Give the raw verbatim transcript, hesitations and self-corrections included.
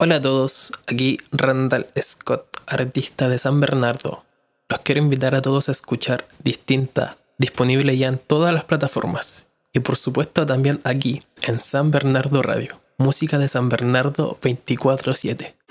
Hola a todos, aquí Randall Scott, artista de San Bernardo. Los quiero invitar a todos a escuchar Distinta, disponible ya en todas las plataformas. Y por supuesto también aquí, en San Bernardo Radio, música de San Bernardo veinticuatro siete.